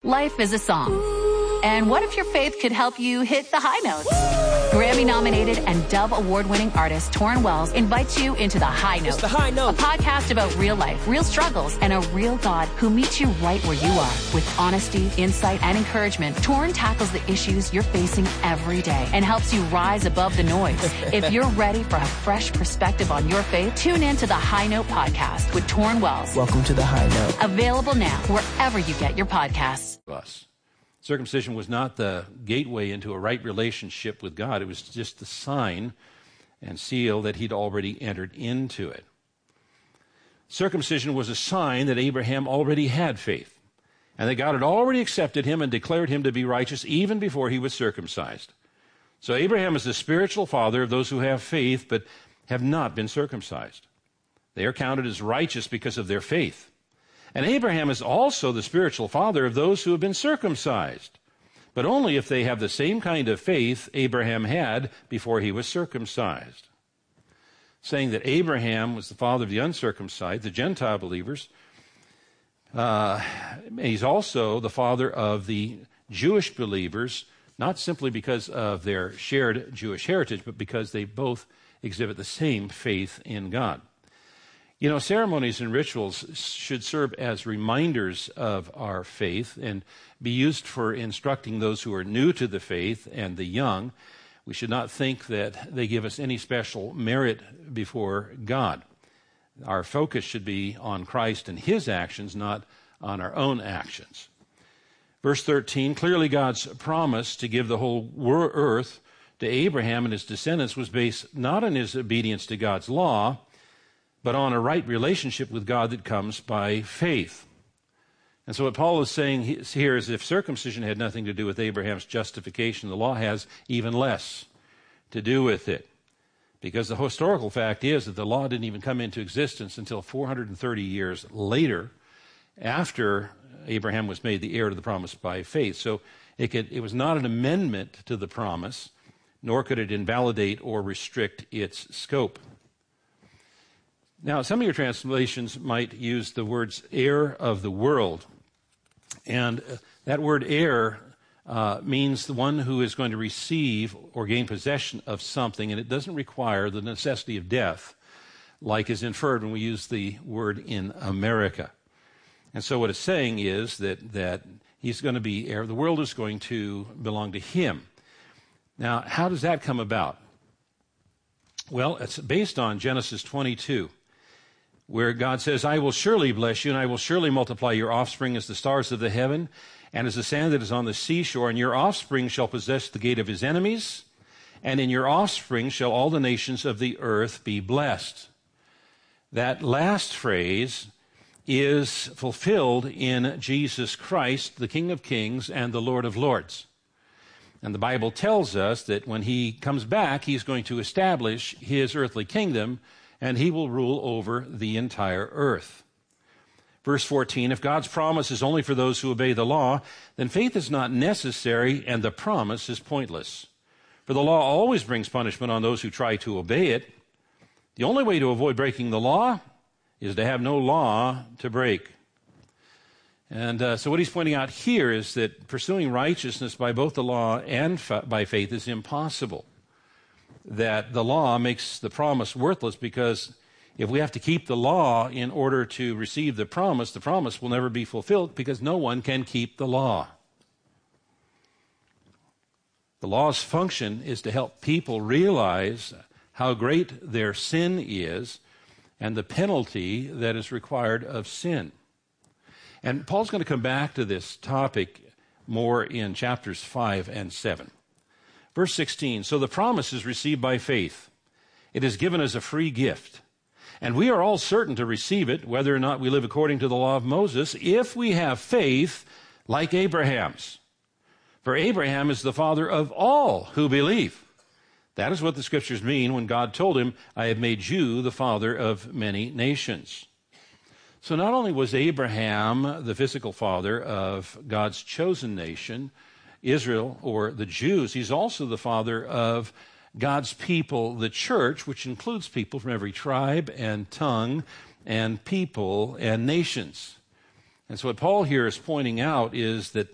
Life is a song. And what if your faith could help you hit the high notes? Grammy-nominated and Dove Award-winning artist Torrin Wells invites you into The High Note. It's The High Note. A podcast about real life, real struggles, and a real God who meets you right where you are. With honesty, insight, and encouragement, Torrin tackles the issues you're facing every day and helps you rise above the noise. If you're ready for a fresh perspective on your faith, tune in to The High Note podcast with Torrin Wells. Welcome to The High Note. Available now wherever you get your podcasts. Circumcision was not the gateway into a right relationship with God. It was just the sign and seal that he'd already entered into it. Circumcision was a sign that Abraham already had faith, and that God had already accepted him and declared him to be righteous even before he was circumcised. So Abraham is the spiritual father of those who have faith but have not been circumcised. They are counted as righteous because of their faith. And Abraham is also the spiritual father of those who have been circumcised, but only if they have the same kind of faith Abraham had before he was circumcised. Saying that Abraham was the father of the uncircumcised, the Gentile believers, he's also the father of the Jewish believers, not simply because of their shared Jewish heritage, but because they both exhibit the same faith in God. You know, ceremonies and rituals should serve as reminders of our faith and be used for instructing those who are new to the faith and the young. We should not think that they give us any special merit before God. Our focus should be on Christ and his actions, not on our own actions. Verse 13, clearly God's promise to give the whole earth to Abraham and his descendants was based not on his obedience to God's law, but on a right relationship with God that comes by faith. And so what Paul is saying here is if circumcision had nothing to do with Abraham's justification, the law has even less to do with it. Because the historical fact is that the law didn't even come into existence until 430 years later, after Abraham was made the heir to the promise by faith. So it was not an amendment to the promise, nor could it invalidate or restrict its scope. Now, some of your translations might use the words heir of the world. And that word heir means the one who is going to receive or gain possession of something, and it doesn't require the necessity of death, like is inferred when we use the word in America. And so what it's saying is that he's going to be heir. The world is going to belong to him. Now, how does that come about? Well, it's based on Genesis 22. Where God says, I will surely bless you, and I will surely multiply your offspring as the stars of the heaven, and as the sand that is on the seashore, and your offspring shall possess the gate of his enemies, and in your offspring shall all the nations of the earth be blessed. That last phrase is fulfilled in Jesus Christ, the King of Kings and the Lord of Lords. And the Bible tells us that when he comes back, he's going to establish his earthly kingdom, and he will rule over the entire earth. Verse 14, if God's promise is only for those who obey the law, then faith is not necessary and the promise is pointless. For the law always brings punishment on those who try to obey it. The only way to avoid breaking the law is to have no law to break. And so what he's pointing out here is that pursuing righteousness by both the law and by faith is impossible. That the law makes the promise worthless because if we have to keep the law in order to receive the promise will never be fulfilled because no one can keep the law. The law's function is to help people realize how great their sin is and the penalty that is required of sin. And Paul's going to come back to this topic more in chapters 5 and 7. Verse 16, so the promise is received by faith. It is given as a free gift. And we are all certain to receive it, whether or not we live according to the law of Moses, if we have faith like Abraham's. For Abraham is the father of all who believe. That is what the scriptures mean when God told him, I have made you the father of many nations. So not only was Abraham the physical father of God's chosen nation, Israel, or the Jews, he's also the father of God's people, the church, which includes people from every tribe and tongue and people and nations. And so what Paul here is pointing out is that